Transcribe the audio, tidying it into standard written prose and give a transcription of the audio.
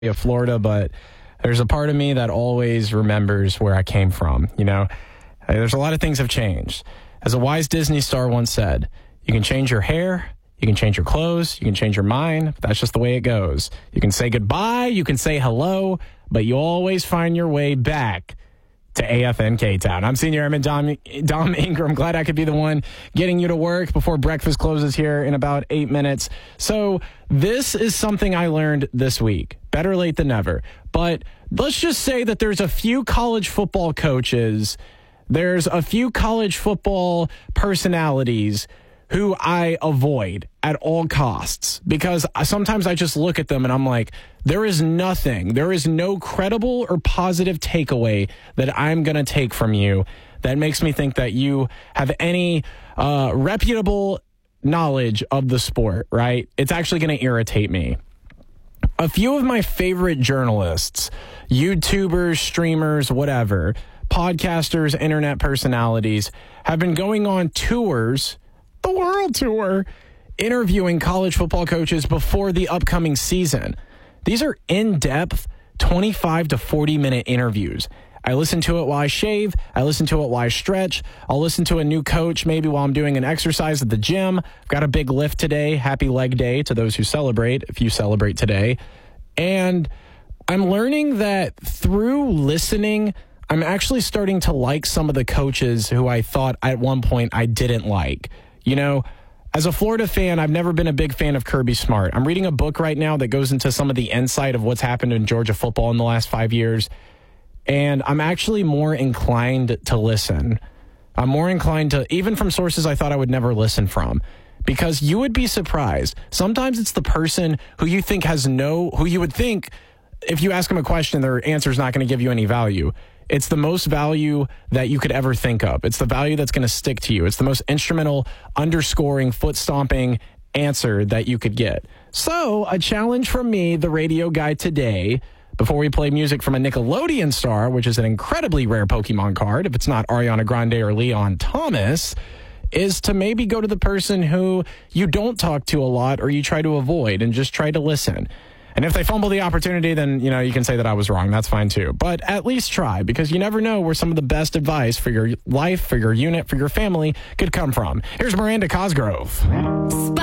of Florida, but there's a part of me that always remembers where I came from. You know, there's a lot of things have changed. As a wise Disney star once said, you can change your hair, you can change your clothes, you can change your mind, but that's just the way it goes. You can say goodbye, you can say hello, but you always find your way back to AFN K-Town. I'm Senior Airman Dom Ingram. Glad I could be the one getting you to work before breakfast closes here in about 8 minutes. So this is something I learned this week. Better late than never. But let's just say that there's a few college football coaches, there's a few college football personalities who I avoid at all costs, because sometimes I just look at them and I'm like, there is no credible or positive takeaway that I'm going to take from you that makes me think that you have any reputable knowledge of the sport, right? It's actually going to irritate me. A few of my favorite journalists, YouTubers, streamers, whatever, podcasters, internet personalities, have been going on tours, the world tour, interviewing college football coaches before the upcoming season. These are in-depth 25 to 40-minute interviews. I listen to it while I shave. I listen to it while I stretch. I'll listen to a new coach maybe while I'm doing an exercise at the gym. I've got a big lift today. Happy leg day to those who celebrate, if you celebrate today. And I'm learning that through listening, I'm actually starting to like some of the coaches who I thought at one point I didn't like. You know, as a Florida fan, I've never been a big fan of Kirby Smart. I'm reading a book right now that goes into some of the insight of what's happened in Georgia football in the last 5 years. And I'm actually more inclined to listen. I'm more inclined to, even from sources I thought I would never listen from. Because you would be surprised. Sometimes it's the person who you think who you would think, if you ask them a question, their answer is not going to give you any value. It's the most value that you could ever think of. It's the value that's going to stick to you. It's the most instrumental, underscoring, foot-stomping answer that you could get. So, a challenge from me, the radio guy, today, before we play music from a Nickelodeon star, which is an incredibly rare Pokemon card, if it's not Ariana Grande or Leon Thomas, is to maybe go to the person who you don't talk to a lot or you try to avoid and just try to listen. And if they fumble the opportunity, then, you can say that I was wrong. That's fine, too. But at least try, because you never know where some of the best advice for your life, for your unit, for your family could come from. Here's Miranda Cosgrove.